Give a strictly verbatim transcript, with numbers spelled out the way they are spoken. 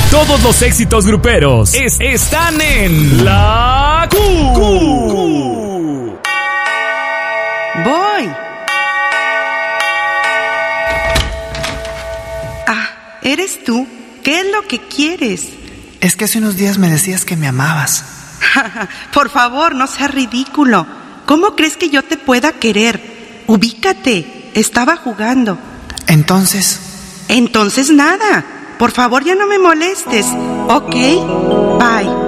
Todos los éxitos gruperos es, están en La Q. Q. Voy. Ah, ¿eres tú? ¿Qué es lo que quieres? Es que hace unos días me decías que me amabas. Por favor, no seas ridículo. ¿Cómo crees que yo te pueda querer? Ubícate. Estaba jugando. Entonces... Entonces nada. Por favor, ya no me molestes. ¿Ok? Bye.